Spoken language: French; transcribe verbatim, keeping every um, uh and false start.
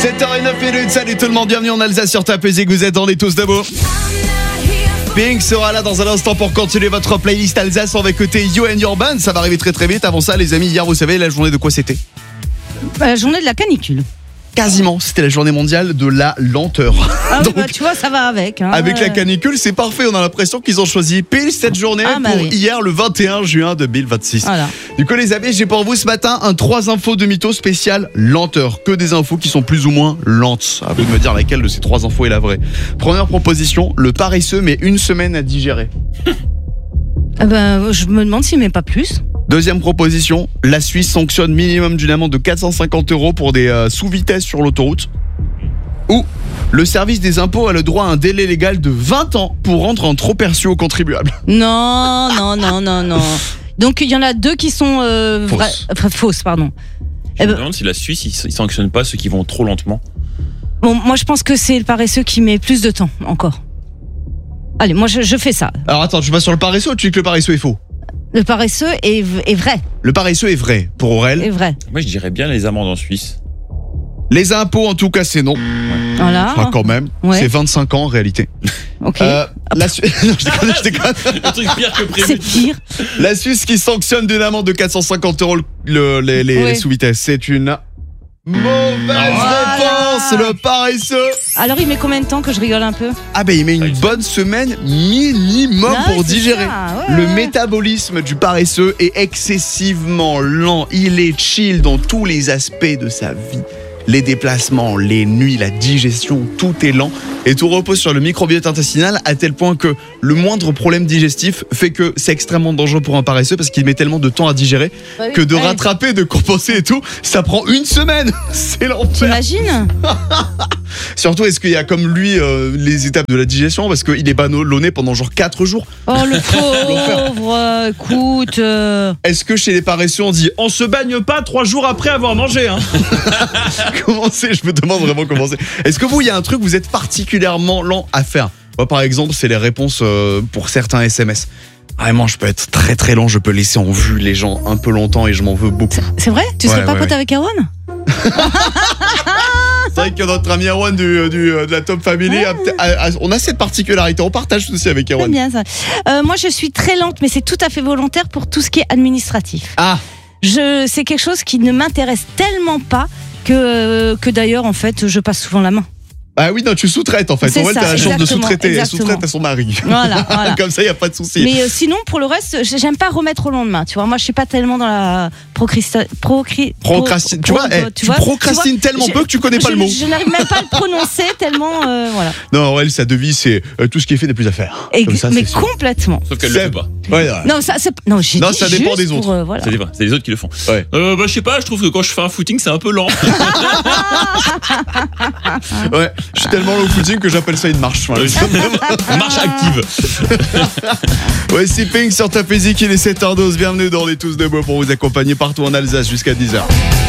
sept heures zéro neuf minutes, salut tout le monde, bienvenue en Alsace sur ta musique, vous êtes dans les tous debout. Pink sera là dans un instant pour continuer votre playlist Alsace. On va écouter You and Your Band, ça va arriver très très vite. Avant ça les amis, hier vous savez la journée de quoi c'était ? La journée de la canicule. Quasiment, c'était la journée mondiale de la lenteur. Ah Donc, oui, bah, tu vois, ça va avec. Hein, avec ouais. la canicule, c'est parfait. On a l'impression qu'ils ont choisi pile cette journée ah, bah pour oui. hier, le vingt et un juin deux mille vingt-six. Voilà. Du coup, les amis, j'ai pour vous ce matin un trois infos de mytho spécial lenteur. Que des infos qui sont plus ou moins lentes. À vous de me dire laquelle de ces trois infos est la vraie. Première proposition, le paresseux met une semaine à digérer. Ah bah, je me demande s'il met pas plus. Deuxième proposition, la Suisse sanctionne minimum d'une amende de quatre cent cinquante euros pour des euh, sous-vitesses sur l'autoroute. Ou le service des impôts a le droit à un délai légal de vingt ans pour rendre un trop perçu aux contribuables. Non, non, non, non, non. Donc il y en a deux qui sont euh, Fausses. vra- enfin, fausses, pardon. Je Eh me ben- demande si la Suisse, ils, ils sanctionnent pas ceux qui vont trop lentement. Bon, moi je pense que c'est le paresseux qui met plus de temps encore. Allez, moi je, je fais ça. Alors attends, tu vas sur le paresseux ou tu dis que le paresseux est faux ? Le paresseux est, v- est vrai, Le paresseux est vrai pour Aurel. est vrai. Moi, je dirais bien les amendes en Suisse. Les impôts, en tout cas, c'est non. Voilà. Enfin, quand même. Ouais. C'est vingt-cinq ans en réalité. Ok. Euh, la, Su- non, je déconne, je déconne. Un truc pire que prévu. C'est pire. La Suisse qui sanctionne d'une amende de quatre cent cinquante euros le- le- les, les, Ouais. les sous-vitesses. C'est une mauvaise Voilà. réponse. Le paresseux. Alors il met combien de temps que je rigole un peu? Ah ben il met une bonne semaine minimum Ouais, pour c'est digérer. ça, ouais, Le ouais. métabolisme du paresseux est excessivement lent. Il est chill dans tous les aspects de sa vie. Les déplacements, les nuits, la digestion, tout est lent. Et tout repose sur le microbiote intestinal à tel point que le moindre problème digestif fait que c'est extrêmement dangereux pour un paresseux parce qu'il met tellement de temps à digérer Bah oui. que de Ouais. rattraper, de compenser et tout, ça prend une semaine. C'est l'enfer. T'imagines? Surtout, est-ce qu'il y a comme lui euh, les étapes de la digestion parce qu'il est ballonné pendant genre quatre jours. Oh le pauvre, euh, écoute. euh, Est-ce que chez les paresseux on dit On se baigne pas trois jours après avoir mangé, hein. comment c'est? Je me demande vraiment comment c'est. Est-ce que vous, il y a un truc vous êtes particulièrement lent à faire? Moi par exemple, c'est les réponses euh, pour certains S M S. Vraiment, je peux être très très lent, je peux laisser en vue les gens un peu longtemps et je m'en veux beaucoup. C'est vrai? Tu serais Ouais, pas ouais, pote ouais. avec Aaron? C'est vrai que notre ami Erwan du, du, de la Top Family, a, a- a- on a cette particularité, on partage aussi avec C'est Erwan. bien ça. Euh, moi je suis très lente, mais c'est tout à fait volontaire pour tout ce qui est administratif. Ah, Je, c'est quelque chose qui ne m'intéresse tellement pas que, que d'ailleurs en fait je passe souvent la main. ah oui, non, tu sous-traites en fait. C'est En fait, ça, t'as la chance de exactement, sous-traiter. Elle exactement. sous-traite à son mari. Voilà, voilà. Comme ça, il n'y a pas de souci. Mais euh, sinon pour le reste, j'ai- j'aime pas remettre au lendemain. Tu vois, moi je suis pas tellement dans la procrasti- procri- Procrastine. Tu pro- vois, pro- eh, tu vois, procrastines tellement je- peu que tu connais pas je, le mot. Je n'arrive même pas à le prononcer tellement euh, voilà. Non, elle, sa devise, c'est euh, tout ce qui est fait n'est plus à faire. Et- Comme ça, mais c'est sûr. complètement. Sauf qu'elle le C'est- fait pas. Ouais, ouais. Non, ça c'est non, j'ai Non, dit ça dépend juste des pour, autres. euh, voilà. C'est les, c'est les autres qui le font. Ouais. Euh, bah, je sais pas, je trouve que quand je fais un footing, c'est un peu lent. Ouais, je suis tellement low footing que j'appelle ça une marche. Voilà. Marche active. Ouais, c'est Pink sur ta physique, il est sept heures douze. Bienvenue dans les Tous Debout pour vous accompagner partout en Alsace jusqu'à dix heures.